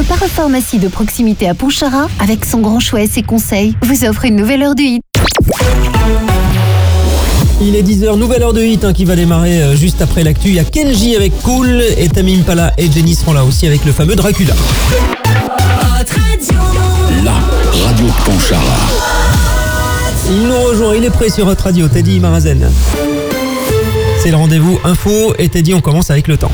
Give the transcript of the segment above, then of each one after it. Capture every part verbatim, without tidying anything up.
votre parapharmacie de proximité à Pontcharra, avec son grand choix et ses conseils, vous offre une nouvelle heure du hit. Il est dix heures, nouvelle heure de hit hein, qui va démarrer euh, juste après l'actu. Il y a Kenji avec Cool et Tame Impala et Jenny seront là aussi avec le fameux Dracula. La radio de Pontcharra. Il nous rejoint, il est prêt sur Hot Radio, Teddy Marazen. C'est le rendez-vous info et Teddy, on commence avec le temps.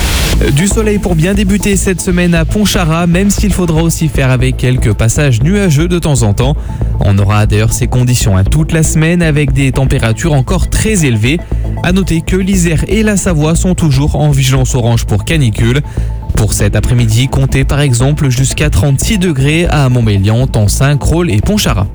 Du soleil pour bien débuter cette semaine à Pontcharra, même s'il faudra aussi faire avec quelques passages nuageux de temps en temps. On aura d'ailleurs ces conditions hein, toute la semaine avec des températures encore très élevées. À noter que l'Isère et la Savoie sont toujours en vigilance orange pour canicule. Pour cet après-midi, comptez par exemple jusqu'à trente-six degrés à Montmélian, Tansin, Crolles et Pontcharra.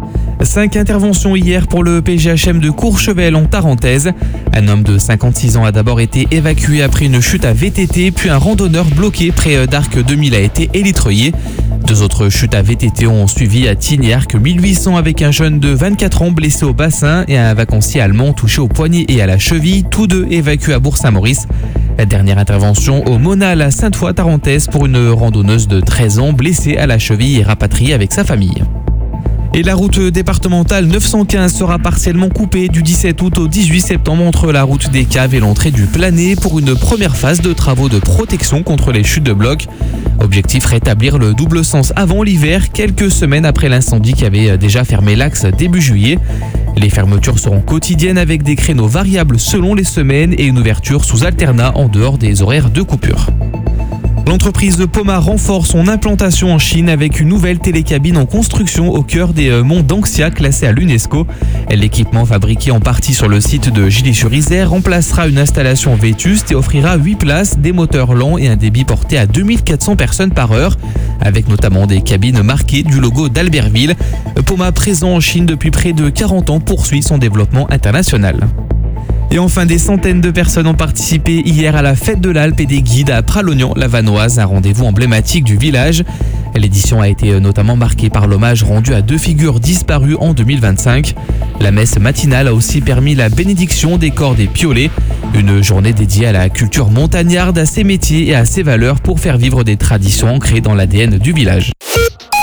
Cinq interventions hier pour le P G H M de Courchevel en Tarentaise. Un homme de cinquante-six ans a d'abord été évacué après une chute à V T T, puis un randonneur bloqué près d'Arc deux mille a été élytreuillé. Deux autres chutes à V T T ont suivi à Tignes et Arc mille huit cents avec un jeune de vingt-quatre ans blessé au bassin et un vacancier allemand touché au poignet et à la cheville, tous deux évacués à Bourg-Saint-Maurice. Dernière intervention au Monal à Sainte-Foy-Tarentaise pour une randonneuse de treize ans blessée à la cheville et rapatriée avec sa famille. Et la route départementale neuf cent quinze sera partiellement coupée du dix-sept août au dix-huit septembre entre la route des Caves et l'entrée du Planet pour une première phase de travaux de protection contre les chutes de blocs. Objectif, rétablir le double sens avant l'hiver, quelques semaines après l'incendie qui avait déjà fermé l'axe début juillet. Les fermetures seront quotidiennes avec des créneaux variables selon les semaines et une ouverture sous alternat en dehors des horaires de coupure. L'entreprise Poma renforce son implantation en Chine avec une nouvelle télécabine en construction au cœur des monts d'Anxia classés à l'UNESCO. L'équipement fabriqué en partie sur le site de Gilly-sur-Isère remplacera une installation vétuste et offrira huit places, des moteurs lents et un débit porté à deux mille quatre cents personnes par heure, avec notamment des cabines marquées du logo d'Albertville. Poma, présent en Chine depuis près de quarante ans, poursuit son développement international. Et enfin, des centaines de personnes ont participé hier à la fête de l'Alpe et des guides à Pralognan-la-Vanoise, un rendez-vous emblématique du village. L'édition a été notamment marquée par l'hommage rendu à deux figures disparues en deux mille vingt-cinq. La messe matinale a aussi permis la bénédiction des corps des piolets, une journée dédiée à la culture montagnarde, à ses métiers et à ses valeurs pour faire vivre des traditions ancrées dans l'A D N du village.